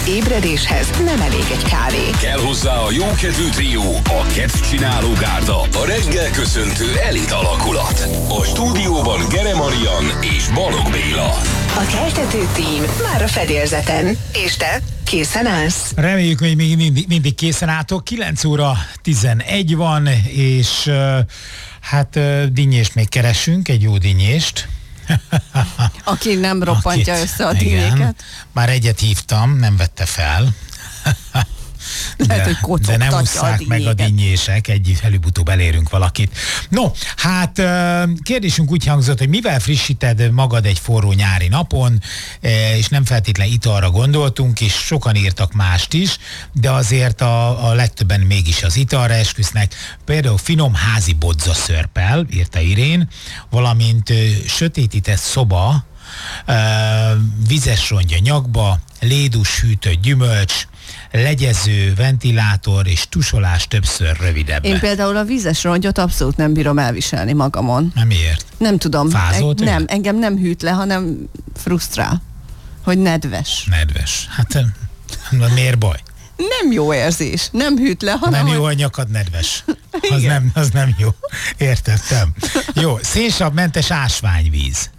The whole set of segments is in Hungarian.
ébredéshez nem elég egy kávé. Kell hozzá a jókedvű trió, a kedvcsináló gárda, a reggel köszöntő elit alakulat. A stúdióban Gere Marian és Balogh Béla. A keltető tím már a fedélzeten. És te? Készen állsz? Reméljük, hogy még mindig készen álltok. 9 óra 11 van, és dinnyést még keresünk, egy jó dinnyést. Aki nem roppantja össze a dinnyéket. Már egyet hívtam, nem vette fel. Lehet, hogy kocogtatja de nem ússzák meg a dinnyések, előbb-utóbb elérünk valakit. No, hát kérdésünk úgy hangzott, hogy mivel frissíted magad egy forró nyári napon, és nem feltétlenül italra gondoltunk, és sokan írtak mást is, de azért a legtöbben mégis az italra esküsznek. Például finom házi bodzaszörppel, írta Irén, valamint sötétített szoba, vizes rongy a nyakba, lédus hűtött gyümölcs, legyező, ventilátor és tusolás többször rövidebben. Én például a vízes rongyot abszolút nem bírom elviselni magamon. Nem miért? Nem tudom. Fázolt? Nem, engem nem hűt le, hanem frusztrál, hogy nedves. Nedves. Hát miért baj? Nem jó érzés. Nem hűt le, hanem... Nem jó, a nyakad nedves. Az nem jó. Értettem. Jó, szénsavmentes ásványvíz.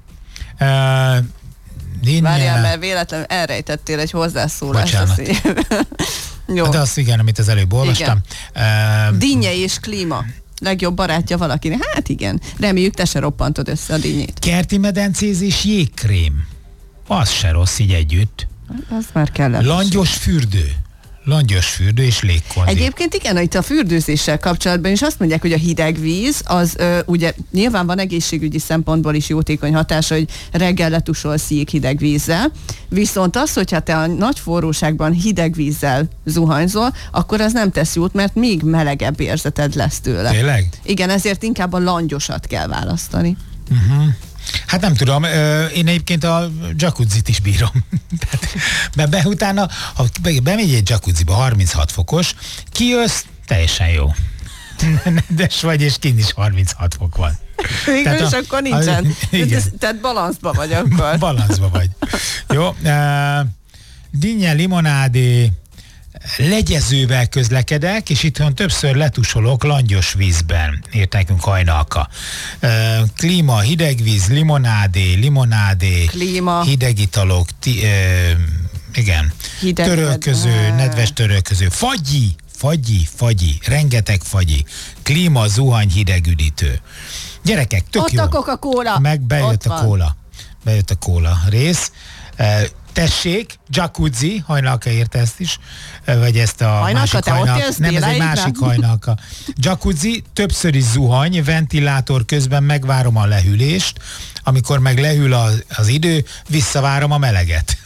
Várjál, mert véletlenül elrejtettél egy hozzászólást. Jó. Hát azt igen, amit az előbb olvastam. Dinnye és klíma. Legjobb barátja valakinek. Hát igen. Reméljük, te se roppantod össze a dinnyét. Kerti medencézés, jégkrém. Az se rossz így együtt. Az már kellett. Langyos fürdő és légkonzi. Egyébként igen, itt a fürdőzéssel kapcsolatban is azt mondják, hogy a hideg víz, az ugye nyilván van egészségügyi szempontból is jótékony hatása, hogy reggel letusolsz hideg vízzel, viszont az, hogyha te a nagy forróságban hideg vízzel zuhanyzol, akkor az nem tesz jót, mert még melegebb érzeted lesz tőle. Tényleg? Igen, ezért inkább a langyosat kell választani. Hát nem tudom, én egyébként a jacuzzit is bírom. Mert utána, ha bemegy egy jacuzziba, 36 fokos, kijössz, teljesen jó. Nedves vagy, és kint is 36 fok van. Végül is akkor nincsen. Tehát balanszba vagy akkor. Balanszba vagy. Jó. Dinnye, limonádé, legyezővel közlekedek, és itthon többször letusolok langyos vízben, írt nekünk Hajnalka. Klíma, hidegvíz, limonádé, klíma, hideg italok, igen, törölköző, nedves törölköző, fagyi, rengeteg fagyi, klíma, zuhany, hidegüdítő. Gyerekek, tök ott jó. A Coca-Cola. Meg bejött a kóla rész. Tessék, jacuzzi, Hajnalka érte ezt is, vagy ezt a Hajnalka, másik Hajnalka. Nem, ez egy másik Hajnalka. Jacuzzi, többször is zuhany, ventilátor közben megvárom a lehűlést, amikor meg lehűl az idő, visszavárom a meleget.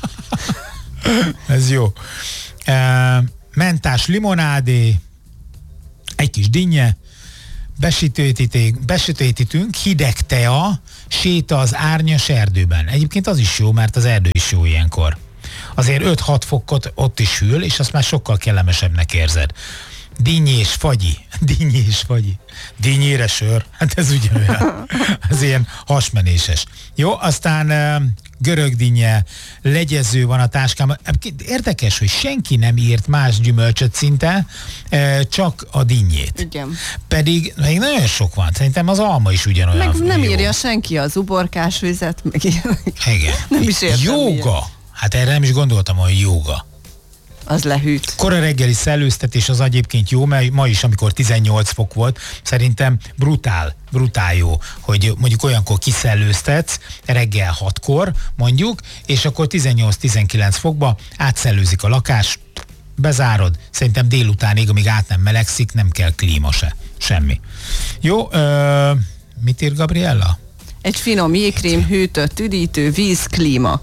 Ez jó. Mentás limonádé, egy kis dinnye, besötétítünk, hideg tea, séta az árnyas erdőben. Egyébként az is jó, mert az erdő is jó ilyenkor. Azért 5-6 fokot ott is hűl, és azt már sokkal kellemesebbnek érzed. Dinnye és fagyi. Dinnyére sör. Hát ez ugyanolyan. Ez ilyen hasmenéses. Jó, aztán görög dinnye, legyező van a táskában. Érdekes, hogy senki nem írt más gyümölcsöt szinte, csak a dinnyét. Igen. Pedig még nagyon sok van. Szerintem az alma is ugyanolyan. Meg nem jó. Írja senki az uborkás vizet, meg ilyenek. Igen. Nem is értem. Jóga. Hát erre nem is gondoltam, hogy jóga. Az lehűt. Kora reggeli szellőztetés az egyébként jó, mert ma is, amikor 18 fok volt, szerintem brutál jó, hogy mondjuk olyankor kiszellőztetsz, reggel 6-kor mondjuk, és akkor 18-19 fokba átszellőzik a lakás, bezárod, szerintem délutánig, amíg át nem melegszik, nem kell klíma se, semmi. Jó, mit ír Gabriella? Egy finom jégkrém, hűtött, üdítő, víz, klíma.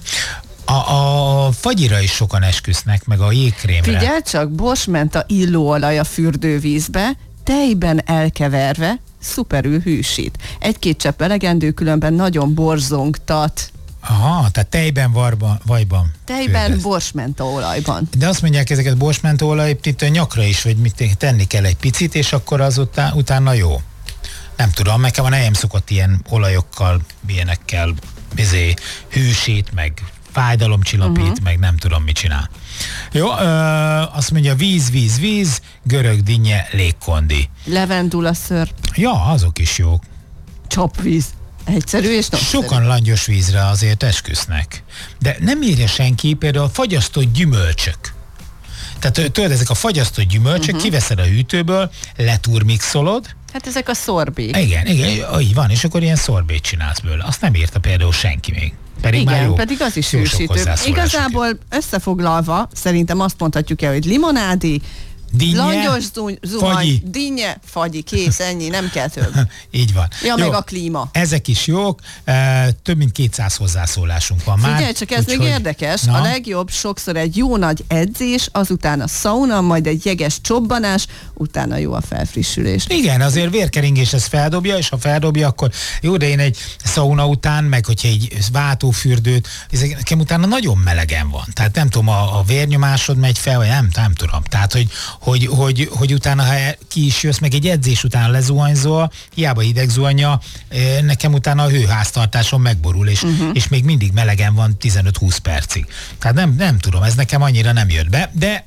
A fagyira is sokan esküsznek, meg a jégkrémre. Figyelj csak, borsmenta illóolaj a fürdővízbe, tejben elkeverve, szuperül hűsít. Egy-két csepp elegendő, különben nagyon borzongtat. Aha, tehát tejben, vajban. Tejben, fürdesz. borsmentaolajban. De azt mondják, ezeket borsmentaolajt itt a nyakra is, vagy mit tenni kell egy picit, és akkor az utána jó. Nem tudom, nekem a nejem szokott ilyen olajokkal, ilyenekkel hűsít, meg fájdalomcsillapít, meg nem tudom, mit csinál. Jó, azt mondja, víz, görög dinnye, légkondi. Levendula szőr, Ja, azok is jók. csapvíz. Egyszerű és nagyszerű. Sokan langyos vízre azért esküsznek. De nem írja senki például a fagyasztott gyümölcsök. Tehát tudod, ezek a fagyasztott gyümölcsök, kiveszed a hűtőből, leturmixolod. Hát ezek a szorbé. Igen, így van, és akkor ilyen szorbét csinálsz belőle. Azt nem írta például senki még. Pedig igen, már jó, pedig az is jó sok hűsítő. hozzászólásuk Igazából összefoglalva, szerintem azt mondhatjuk el, hogy limonádi, Dinnye, langyos zuhany, fagyi. dinnye, fagyi, kész, ennyi, nem kell több. Így van. Ja, meg a klíma. Ezek is jók, több mint 200 hozzászólásunk van már. Figyelj, csak ez még érdekes, a legjobb sokszor egy jó nagy edzés, azután a szauna, majd egy jeges csobbanás, utána jó a felfrissülés. Igen, azért vérkeringés ez feldobja, és ha feldobja, akkor jó, de én egy szauna után, meg hogyha egy váltófürdőt, nekem utána nagyon melegen van. Tehát nem tudom, a vérnyomásod megy fel, vagy nem tudom. Tehát, hogy utána, ha ki is jössz, meg egy edzés után lezuhanyzol, hiába hideg zuhanya, nekem utána a hőháztartásom megborul, és még mindig melegen van 15-20 percig. Tehát nem tudom, ez nekem annyira nem jött be, de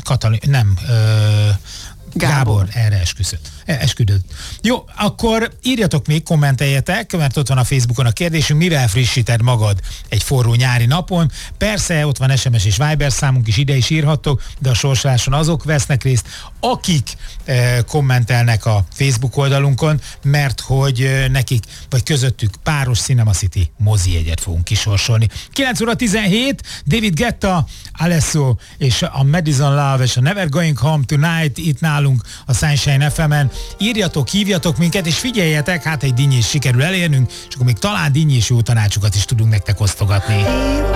Gábor erre esküdött. Jó, akkor írjatok még, kommenteljetek, mert ott van a Facebookon a kérdésünk, mire elfrissíted magad egy forró nyári napon. Persze, ott van SMS és Viber számunk is, ide is írhattok, de a sorsoláson azok vesznek részt, akik kommentelnek a Facebook oldalunkon, mert hogy nekik, vagy közöttük páros Cinema City mozi jegyet fogunk kisorsolni. 9:17, David Guetta, Alesso és a Madison Love és a Never Going Home Tonight itt nálunk a Sunshine FM-en. Írjatok, hívjatok minket, és figyeljetek, hát egy dinnyés sikerül elérnünk, és akkor még talán dinnyés jó tanácsokat is tudunk nektek osztogatni.